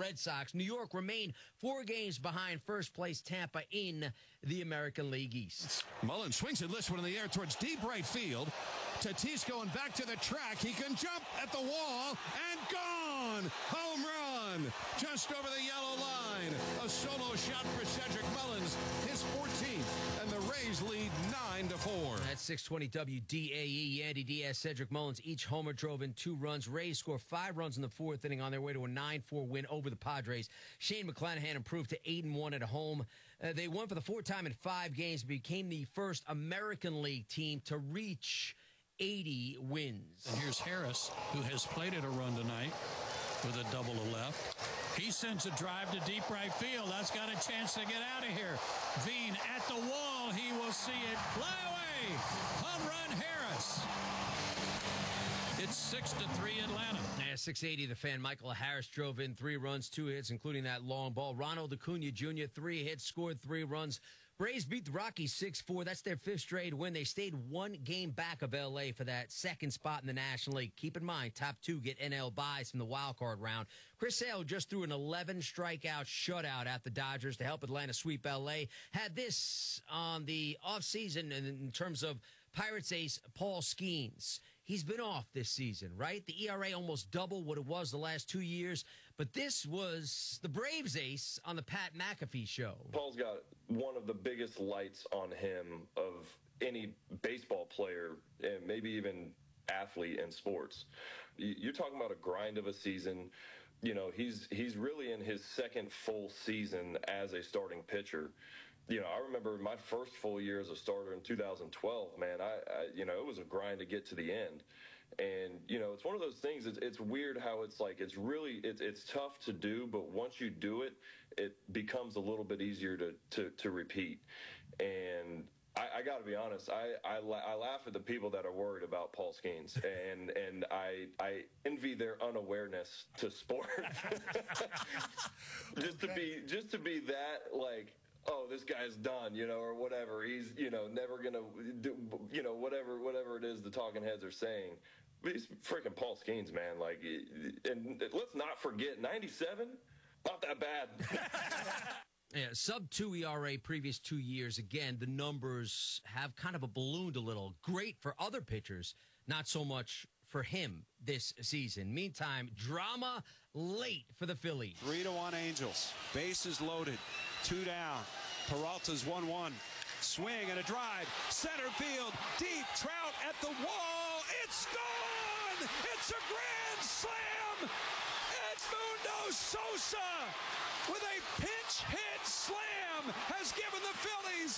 Red Sox. New York remained 4 games behind first-place Tampa in the American League East. Mullins swings and lifts one in the air towards deep right field. Tatis going back to the track. He can jump at the wall and gone. Home run just over the yellow line. A solo shot for Cedric Mullins, his 14th, and the Rays lead 9-4. That's 620 WDAE. Yandy Diaz, Cedric Mullins, each homer drove in 2 runs. Rays score 5 runs in the 4th inning on their way to a 9-4 win over the Padres. Shane McClanahan improved to 8-1 at home. They won for the 4th time in 5 games, became the first American League team to reach 80 wins. And here's Harris, who has plated a run tonight with a double to left. He sends a drive to deep right field. That's got a chance to get out of here. Veen at the wall. He will see it fly away. Home run, Harris. It's 6-3 Atlanta. 680, the fan. Michael Harris drove in 3 runs, 2 hits, including that long ball. Ronald Acuna Jr., 3 hits, scored 3 runs. Braves beat the Rockies 6-4. That's their 5th straight win. They stayed 1 game back of L.A. for that 2nd spot in the National League. Keep in mind, top 2 get NL buys from the wild card round. Chris Sale just threw an 11-strikeout shutout at the Dodgers to help Atlanta sweep L.A. Had this on the offseason in terms of Pirates ace Paul Skeens. He's been off this season, right? The ERA almost double what it was the last 2 years. But this was the Braves ace on the Pat McAfee show. Paul's got one of the biggest lights on him of any baseball player and maybe even athlete in sports. You're talking about a grind of a season. You know, he's really in his 2nd full season as a starting pitcher. You know, I remember my first full year as a starter in 2012, man, it was a grind to get to the end. And, you know, it's one of those things, it's weird how it's like, it's tough to do, but once you do it, it becomes a little bit easier to repeat. And I got to be honest, I laugh at the people that are worried about Paul Skeens, and I envy their unawareness to sport. just to be that, like, oh, this guy's done, you know, or whatever. He's, you know, never going to do, you know, whatever it is the talking heads are saying. But he's freaking Paul Skeens, man. Like, and let's not forget, 97, not that bad. Yeah, sub-2 ERA previous 2 years. Again, the numbers have kind of ballooned a little. Great for other pitchers, not so much for him this season. Meantime, drama late for the Phillies. 3-1 Angels. Bases loaded. 2 down. Peralta's 1-1. Swing and a drive. Center field. Deep. Trout at the wall. It's gone! It's a grand slam! Edmundo Sosa with a pinch hit slam has given the Phillies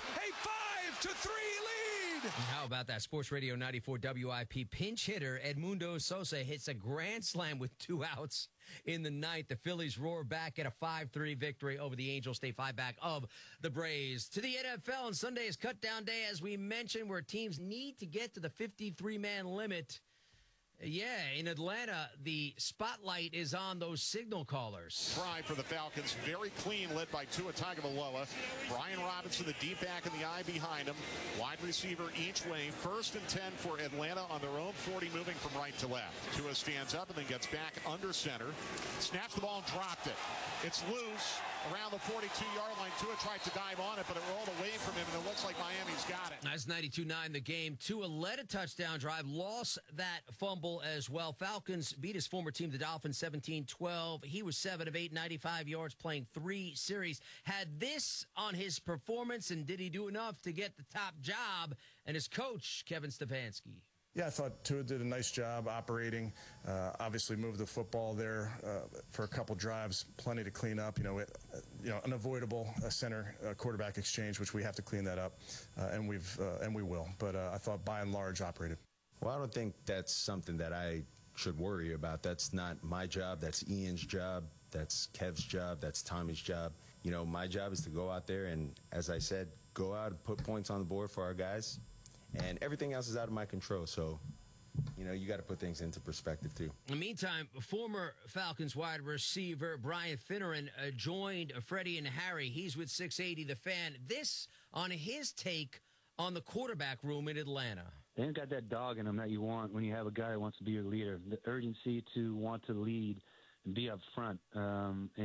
a 5-3 lead. And how about that? Sports Radio 94 WIP pinch hitter Edmundo Sosa hits a grand slam with 2 outs in the 9th. The Phillies roar back at a 5-3 victory over the Angels. Stay 5 back of the Braves. To the NFL, and Sunday is cut down day, as we mentioned, where teams need to get to the 53-man limit. Yeah, in Atlanta, the spotlight is on those signal callers. Try for the Falcons, very clean, led by Tua Tagovailoa. Brian Robinson, the deep back in the eye behind him. Wide receiver each way. 1st and 10 for Atlanta on their own 40, moving from right to left. Tua stands up and then gets back under center. Snaps the ball and dropped it. It's loose around the 42-yard line. Tua tried to dive on it, but it rolled away from him, and it looks like Miami's got it. That's 92-9 the game. Tua led a touchdown drive, lost that fumble as well. Falcons beat his former team, the Dolphins, 17-12. He was 7 of 8, 95 yards, playing 3 series. Had this on his performance, and did he do enough to get the top job? And his coach, Kevin Stefanski. Yeah, I thought Tua did a nice job operating. Obviously moved the football there for a couple drives, plenty to clean up. Unavoidable center quarterback exchange, which we have to clean that up, and we will. But I thought by and large operated. Well, I don't think that's something that I should worry about. That's not my job. That's Ian's job. That's Kev's job. That's Tommy's job. You know, my job is to go out there and, as I said, go out and put points on the board for our guys. And everything else is out of my control. So, you know, you got to put things into perspective, too. In the meantime, former Falcons wide receiver Brian Finneran joined Freddie and Harry. He's with 680 The Fan. This on his take on the quarterback room in Atlanta. They ain't got that dog in them that you want when you have a guy who wants to be your leader. The urgency to want to lead and be up front.